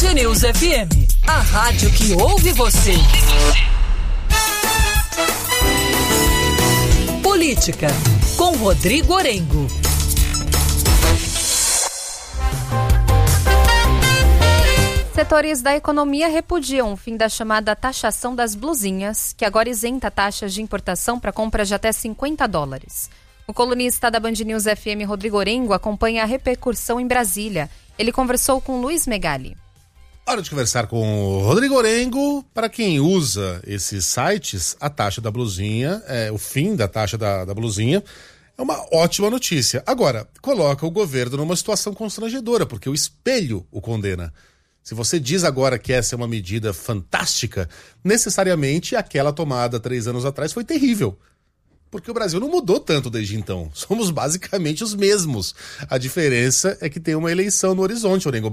Band News FM, a rádio que ouve você. Política, com Rodrigo Orengo. Setores da economia repudiam o fim da chamada taxação das blusinhas, que agora isenta taxas de importação para compras de até $50. O colunista da Band News FM, Rodrigo Orengo, acompanha a repercussão em Brasília. Ele conversou com Luiz Megali. Hora de conversar com o Rodrigo Orengo. Para quem usa esses sites, a taxa da blusinha, o fim da taxa da blusinha, é uma ótima notícia. Agora, coloca o governo numa situação constrangedora, porque o espelho o condena. Se você diz agora que essa é uma medida fantástica, necessariamente aquela tomada 3 anos atrás foi terrível. Porque o Brasil não mudou tanto desde então. Somos basicamente os mesmos. A diferença é que tem uma eleição no horizonte, Orengo.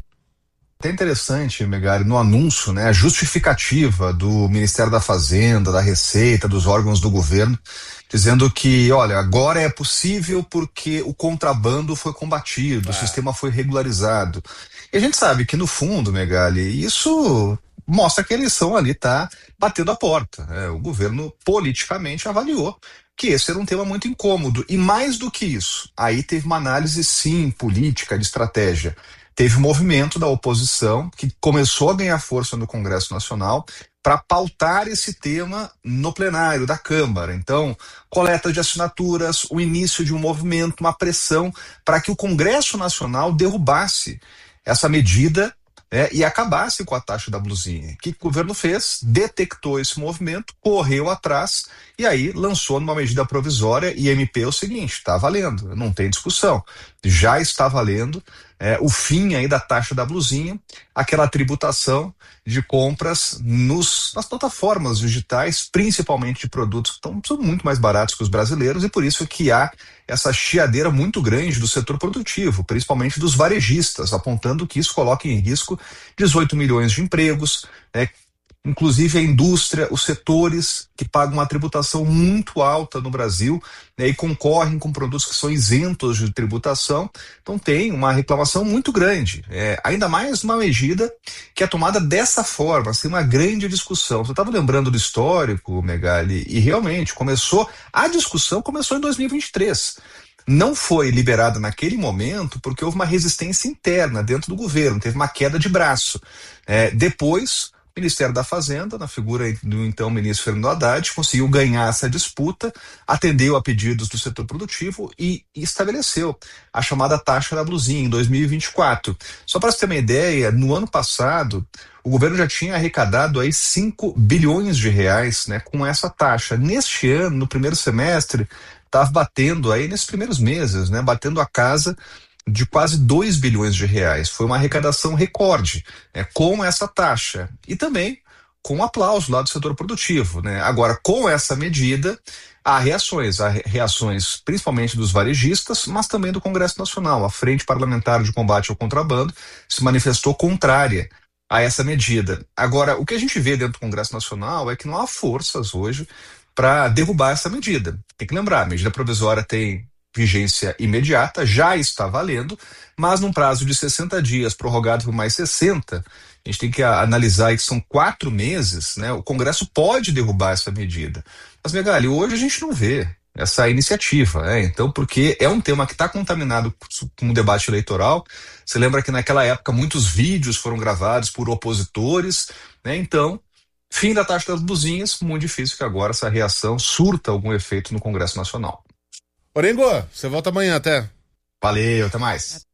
É interessante, Megali, no anúncio, né, a justificativa do Ministério da Fazenda, da Receita, dos órgãos do governo, dizendo que, olha, agora é possível porque o contrabando foi combatido, o sistema foi regularizado. E a gente sabe que, no fundo, Megali, isso mostra que a eleição ali está batendo a porta. O governo politicamente avaliou que esse era um tema muito incômodo. E mais do que isso, aí teve uma análise, sim, política, de estratégia. Teve um movimento da oposição que começou a ganhar força no Congresso Nacional para pautar esse tema no plenário da Câmara. Então, coleta de assinaturas, o início de um movimento, uma pressão para que o Congresso Nacional derrubasse essa medida e acabasse com a taxa da blusinha. O que o governo fez? Detectou esse movimento, correu atrás e aí lançou numa medida provisória e MP é o seguinte, está valendo, não tem discussão, já está valendo o fim aí da taxa da blusinha, aquela tributação de compras nas plataformas digitais, principalmente de produtos que são muito mais baratos que os brasileiros, e por isso que há essa chiadeira muito grande do setor produtivo, principalmente dos varejistas, apontando que isso coloca em risco 18 milhões de empregos, inclusive a indústria, os setores que pagam uma tributação muito alta no Brasil, e concorrem com produtos que são isentos de tributação. Então tem uma reclamação muito grande, ainda mais uma medida que é tomada dessa forma, sem uma grande discussão. Você estava lembrando do histórico, Megali, e realmente a discussão começou em 2023. Não foi liberada naquele momento porque houve uma resistência interna dentro do governo, teve uma queda de braço. Depois, o Ministério da Fazenda, na figura do então ministro Fernando Haddad, conseguiu ganhar essa disputa, atendeu a pedidos do setor produtivo e estabeleceu a chamada taxa da blusinha em 2024. Só para você ter uma ideia, no ano passado, o governo já tinha arrecadado aí 5 bilhões de reais, com essa taxa. Neste ano, no primeiro semestre, estava batendo aí, nesses primeiros meses, batendo a casa de quase 2 bilhões de reais. Foi uma arrecadação recorde com essa taxa e também com um aplauso lá do setor produtivo. Agora, com essa medida, há reações principalmente dos varejistas, mas também do Congresso Nacional. A Frente Parlamentar de Combate ao Contrabando se manifestou contrária a essa medida. Agora, o que a gente vê dentro do Congresso Nacional é que não há forças hoje para derrubar essa medida. Tem que lembrar, a medida provisória tem vigência imediata, já está valendo, mas num prazo de 60 dias, prorrogado por mais 60, a gente tem que analisar que são 4 meses, o Congresso pode derrubar essa medida. Mas, Megali, hoje a gente não vê essa iniciativa, então, porque é um tema que está contaminado com o debate eleitoral. Você lembra que naquela época muitos vídeos foram gravados por opositores, então, fim da taxa das blusinhas, muito difícil que agora essa reação surta algum efeito no Congresso Nacional. Orengo, você volta amanhã, até. Valeu, até mais.